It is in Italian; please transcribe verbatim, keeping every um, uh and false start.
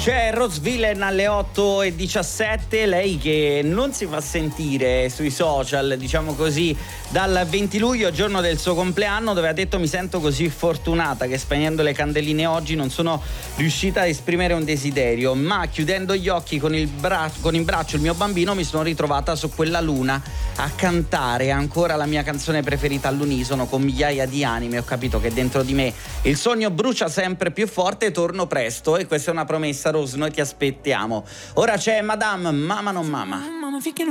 C'è Rose Villain alle otto e diciassette, lei che non si fa sentire sui social, diciamo così, dal venti luglio, giorno del suo compleanno, dove ha detto: mi sento così fortunata che spegnendo le candeline oggi non sono riuscita a esprimere un desiderio, ma chiudendo gli occhi con il, bra- con in braccio il mio bambino mi sono ritrovata su quella luna a cantare ancora la mia canzone preferita all'unisono con migliaia di anime. Ho capito che dentro di me il sogno brucia sempre più forte e torno presto, e questa è una promessa, Rose, noi ti aspettiamo. Ora c'è Madame, Mama non Mama.